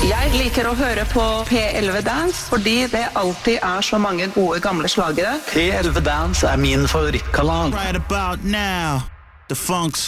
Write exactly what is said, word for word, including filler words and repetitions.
Jeg liker å høre på P elleve Dance, fordi det alltid er så mange gode gamle slagere. P elleve Dance er min favorittkanal. Right about now, the funk